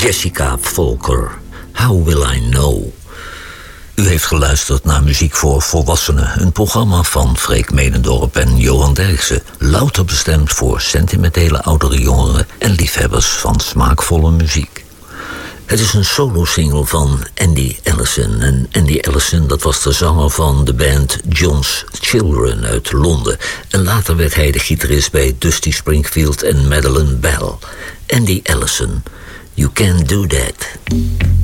Jessica Volker, How Will I Know? U heeft geluisterd naar Muziek voor Volwassenen, een programma van Freek Medendorp en Johan Derksen, louter bestemd voor sentimentele oudere jongeren en liefhebbers van smaakvolle muziek. Het is een solo-single van Andy Ellison. En Andy Ellison, dat was de zanger van de band John's Children uit Londen. En later werd hij de gitarist bij Dusty Springfield en Madeleine Bell. Andy Ellison, You Can Do That.